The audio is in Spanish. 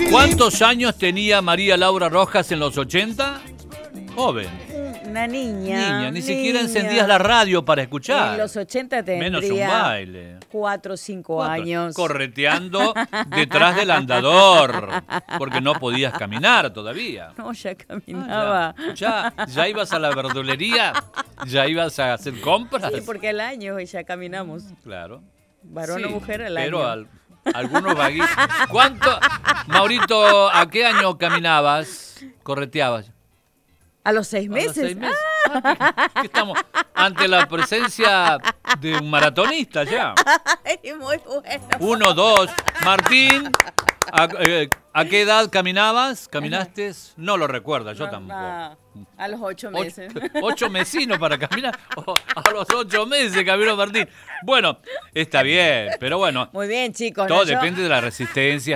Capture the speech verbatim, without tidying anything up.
¿Cuántos años tenía María Laura Rojas en los ochenta? Joven. Una niña. Niña, ni niña. siquiera encendías la radio para escuchar. En los ochenta tendría Menos un baile. cuatro o cinco Cuatro. años. Correteando detrás del andador, porque no podías caminar todavía. No, ya caminaba. Ah, ya, ya, ya ibas a la verdulería, ya ibas a hacer compras. Sí, porque al año ya caminamos. Claro. Varón Sí, o mujer al pero año. Al, algunos vaguitos. ¿Cuánto, Maurito, a qué año caminabas, correteabas? A los seis A meses. los seis meses. Ah, ¿qué, qué estamos? Ante la presencia de un maratonista ya. Ay, muy bueno. Uno, dos. Martín, ¿a, eh, ¿a qué edad caminabas? ¿Caminaste? No lo recuerdas, yo No, tampoco. no, a los ocho meses. Ocho, ocho mesinos para caminar. Oh, a los ocho meses caminó Martín. Bueno, está bien, pero bueno. Muy bien, chicos. Todo ¿no? Yo- depende de la resistencia